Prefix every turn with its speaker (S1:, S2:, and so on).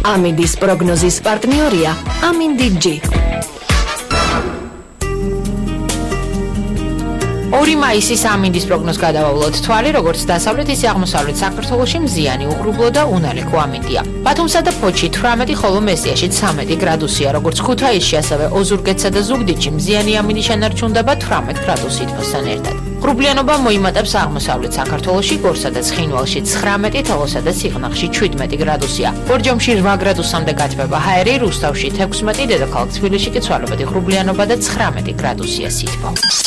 S1: ამინდის პროგნოზის პარტნიორია ამინდი-G.
S2: 2 მაისის ამინდის პროგნოზს გადავავლოთ თვალი, როგორც დასავლეთ ისე აღმოსავლეთ საქართველოში მზიანი, უღრუბლო და უნალექო ამინდია. ბათუმსა და ფოთში 18, ხოლო მესტიაში 13 გრადუსია, როგორც ქუთაისში, ასევე ოზურგეთსა და ზუგდიდში მზიანი ამინდი შენარჩუნდება 18 გრადუსი თბოსთან ერთად. ღრუბლიანობა მოიმატებს აღმოსავლეთ საქართველოში, გორსა და ცხინვალში 19, თელოსა და სიღნაღში 17 გრადუსია. ბორჯომში 8 გრადუსამდე გათბება ჰაერი, რუსთავში 16, დედაქალაქ თბილისში კი ცვალებადი ღრუბლიანობა და 19 გრადუსია სითბო.